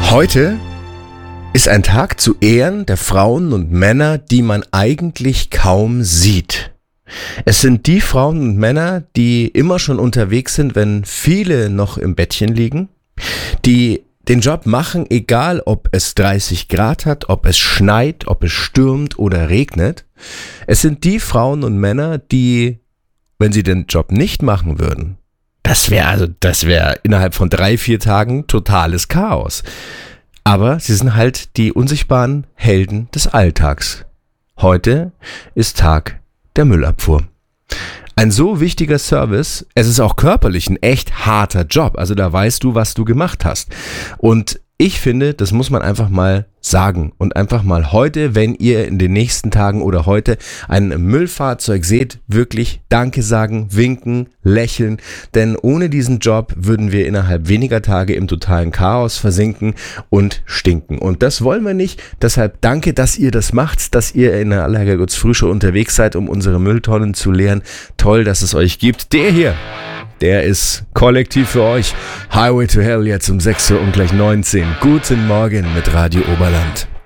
Heute ist ein Tag zu Ehren der Frauen und Männer, die man eigentlich kaum sieht. Es sind die Frauen und Männer, die immer schon unterwegs sind, wenn viele noch im Bettchen liegen, die den Job machen, egal ob es 30 Grad hat, ob es schneit, ob es stürmt oder regnet. Es sind die Frauen und Männer, die, wenn sie den Job nicht machen würden, das wäre innerhalb von 3-4 Tagen totales Chaos. Aber sie sind halt die unsichtbaren Helden des Alltags. Heute ist Tag der Müllabfuhr. Ein so wichtiger Service, es ist auch körperlich ein echt harter Job. Also da weißt du, was du gemacht hast. Und ich finde, das muss man einfach mal sagen und einfach mal heute, wenn ihr in den nächsten Tagen oder heute ein Müllfahrzeug seht, wirklich Danke sagen, winken, lächeln, denn ohne diesen Job würden wir innerhalb weniger Tage im totalen Chaos versinken und stinken. Und das wollen wir nicht, deshalb danke, dass ihr das macht, dass ihr in der Allerherrgottsfrühshow unterwegs seid, um unsere Mülltonnen zu leeren. Toll, dass es euch gibt. Der hier, der ist kollektiv für euch. Highway to Hell jetzt um 6 Uhr und gleich 19. Guten Morgen mit Radio Oberland.